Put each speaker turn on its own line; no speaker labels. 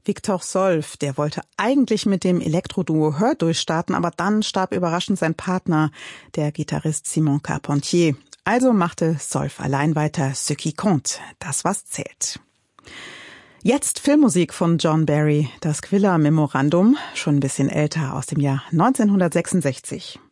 Victor Solf, der wollte eigentlich mit dem Elektroduo Hör durchstarten, aber dann starb überraschend sein Partner, der Gitarrist Simon Carpentier. Also machte Solf allein weiter Ce qui compte, das was zählt. Jetzt Filmmusik von John Barry, das Quiller Memorandum, schon ein bisschen älter, aus dem Jahr 1966.